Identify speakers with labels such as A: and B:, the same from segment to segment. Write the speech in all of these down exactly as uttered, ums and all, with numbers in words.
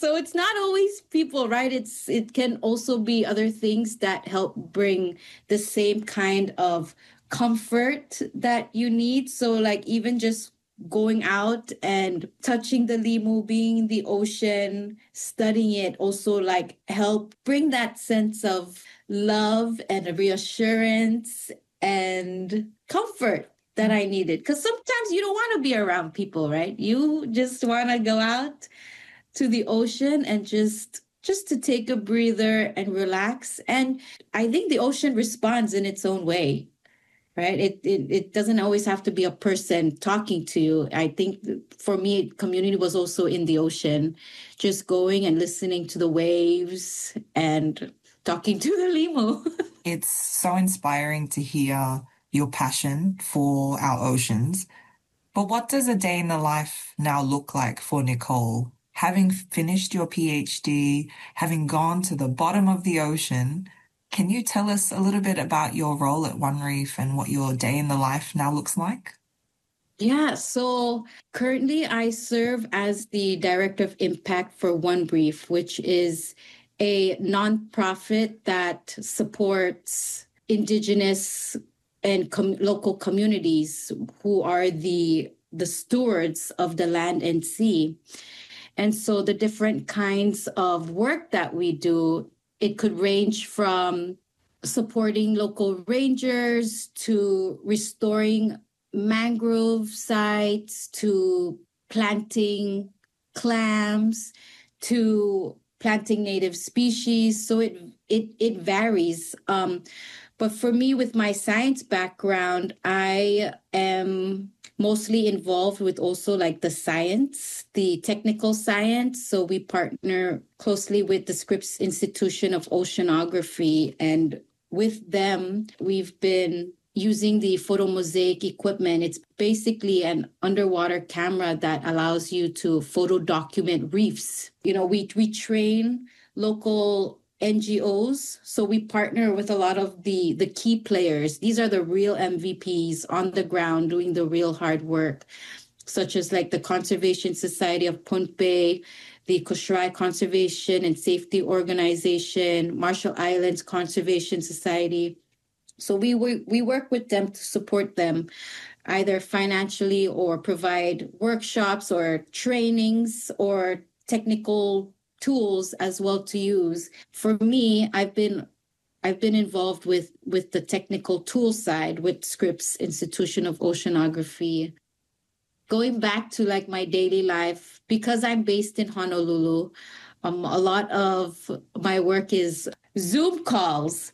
A: So it's not always people, right? It's it can also be other things that help bring the same kind of comfort that you need. So like even just going out and touching the limu, being in the ocean, studying it also like help bring that sense of love and reassurance and comfort that I needed. Because sometimes you don't want to be around people, right? You just want to go out to the ocean and just just to take a breather and relax. And I think the ocean responds in its own way, right? It, it it doesn't always have to be a person talking to you. I think for me, community was also in the ocean, just going and listening to the waves and talking to the limo.
B: It's so inspiring to hear your passion for our oceans. But what does a day in the life now look like for Nicole? Having finished your PhD, having gone to the bottom of the ocean, can you tell us a little bit about your role at One Reef and what your day in the life now looks like?
A: Yeah, so currently I serve as the Director of Impact for One Reef, which is a nonprofit that supports Indigenous and com- local communities who are the the stewards of the land and sea. And so the different kinds of work that we do, it could range from supporting local rangers to restoring mangrove sites to planting clams to planting native species. So it it it varies. Um, but for me, with my science background, I am mostly involved with also like the science, the technical science. So we partner closely with the Scripps Institution of Oceanography. And with them, we've been using the photomosaic equipment. It's basically an underwater camera that allows you to photo document reefs. You know, we we train local N G Os. So we partner with a lot of the the key players. These are the real M V Ps on the ground doing the real hard work, such as like the Conservation Society of Pohnpei, the Koshrai Conservation and Safety Organization, Marshall Islands Conservation Society. So we we, we work with them to support them either financially or provide workshops or trainings or technical tools as well to use. For me, I've been I've been involved with with the technical tool side with Scripps Institution of Oceanography. Going back to like my daily life, because I'm based in Honolulu, um, a lot of my work is Zoom calls,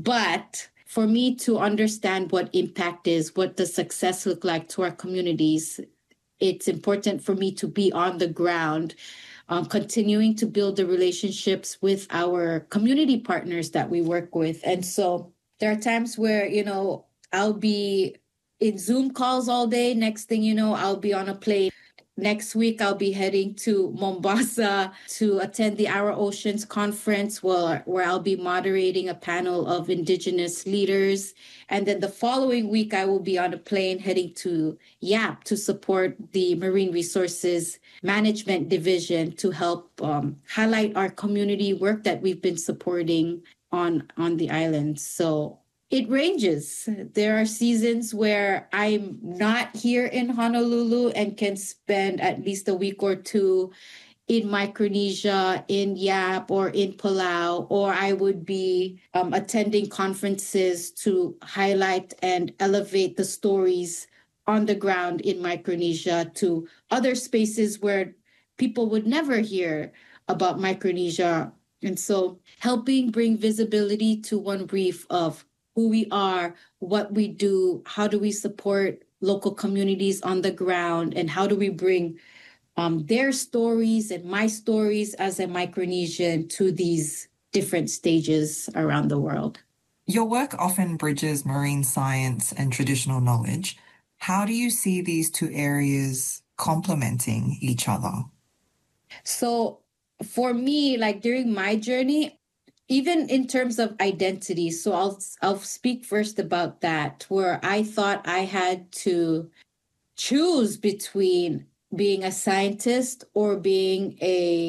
A: but for me to understand what impact is, what does success look like to our communities, it's important for me to be on the ground, um, continuing to build the relationships with our community partners that we work with. And so there are times where, you know, I'll be in Zoom calls all day. Next thing you know, I'll be on a plane. Next week, I'll be heading to Mombasa to attend the Our Oceans conference where, where I'll be moderating a panel of Indigenous leaders. And then the following week, I will be on a plane heading to YAP to support the Marine Resources Management Division to help um, highlight our community work that we've been supporting on, on the island. So it ranges. There are seasons where I'm not here in Honolulu and can spend at least a week or two in Micronesia, in Yap, or in Palau, or I would be um, attending conferences to highlight and elevate the stories on the ground in Micronesia to other spaces where people would never hear about Micronesia. And so helping bring visibility to One Reef of who we are, what we do, how do we support local communities on the ground, and how do we bring um, their stories and my stories as a Micronesian to these different stages around the world.
B: Your work often bridges marine science and traditional knowledge. How do you see these two areas complementing each other?
A: So for me, like during my journey, even in terms of identity, so I'll I'll speak first about that, where I thought I had to choose between being a scientist or being a